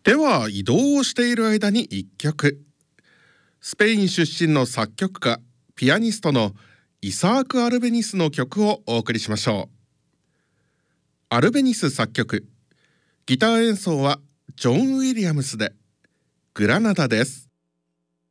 では移動をしている間に一曲、スペイン出身の作曲家ピアニストのイサーク・アルベニスの曲をお送りしましょう。アルベニス作曲、ギター演奏はジョン・ウィリアムスでグラナダです。